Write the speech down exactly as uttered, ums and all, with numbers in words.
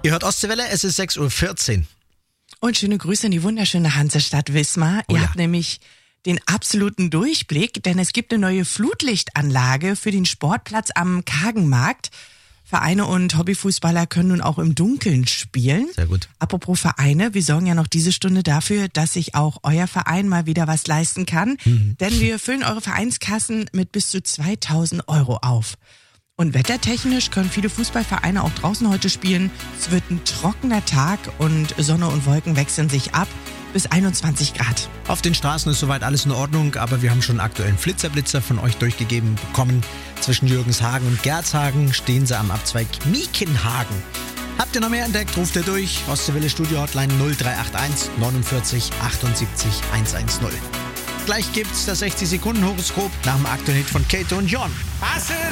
Ihr hört Ostseewelle, es ist sechs Uhr vierzehn. Und schöne Grüße in die wunderschöne Hansestadt Wismar. Oh Ihr ja. habt nämlich den absoluten Durchblick, denn es gibt eine neue Flutlichtanlage für den Sportplatz am Kagenmarkt. Vereine und Hobbyfußballer können nun auch im Dunkeln spielen. Sehr gut. Apropos Vereine, wir sorgen ja noch diese Stunde dafür, dass sich auch euer Verein mal wieder was leisten kann. Mhm. Denn wir füllen eure Vereinskassen mit bis zu zweitausend Euro auf. Und wettertechnisch können viele Fußballvereine auch draußen heute spielen. Es wird ein trockener Tag und Sonne und Wolken wechseln sich ab bis einundzwanzig Grad. Auf den Straßen ist soweit alles in Ordnung, aber wir haben schon einen aktuellen Flitzerblitzer von euch durchgegeben bekommen. Zwischen Jürgenshagen und Gerzhagen stehen sie am Abzweig Miekenhagen. Habt ihr noch mehr entdeckt, ruft ihr durch. Ostseewelle Studio Hotline null drei acht eins neunundvierzig achtundsiebzig hundertzehn. Gleich gibt's das sechzig Sekunden Horoskop nach dem aktuellen Hit von Kato und John. I said